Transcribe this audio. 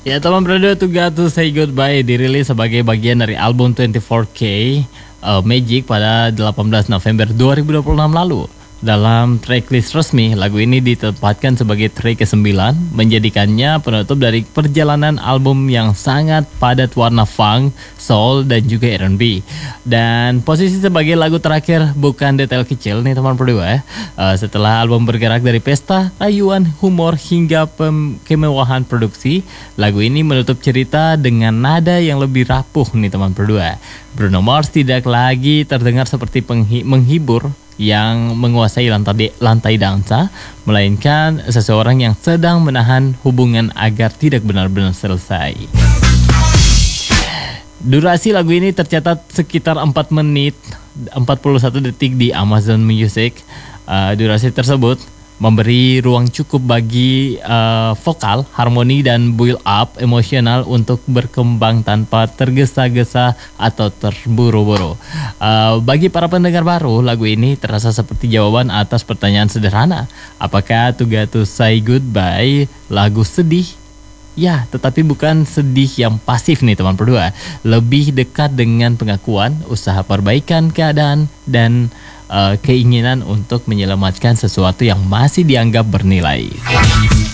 Ya teman berdua, To Got To Say Goodbye dirilis sebagai bagian dari album 24K Magic pada 18 November 2026 lalu. Dalam tracklist resmi, lagu ini ditempatkan sebagai track ke-9, menjadikannya penutup dari perjalanan album yang sangat padat warna funk, soul, dan juga R&B. Dan posisi sebagai lagu terakhir bukan detail kecil nih teman berdua. Setelah album bergerak dari pesta, rayuan, humor, hingga kemewahan produksi, lagu ini menutup cerita dengan nada yang lebih rapuh nih teman berdua. Bruno Mars tidak lagi terdengar seperti menghibur yang menguasai lantai dansa, melainkan seseorang yang sedang menahan hubungan agar tidak benar-benar selesai. Durasi lagu ini tercatat sekitar 4 menit 41 detik di Amazon Music. Durasi tersebut memberi ruang cukup bagi vokal, harmoni, dan build up emosional untuk berkembang tanpa tergesa-gesa atau terburu-buru. Bagi para pendengar baru, lagu ini terasa seperti jawaban atas pertanyaan sederhana. Apakah To Got To Say Goodbye lagu sedih? Ya, tetapi bukan sedih yang pasif nih teman berdua. Lebih dekat dengan pengakuan, usaha perbaikan keadaan, dan keinginan untuk menyelamatkan sesuatu yang masih dianggap bernilai.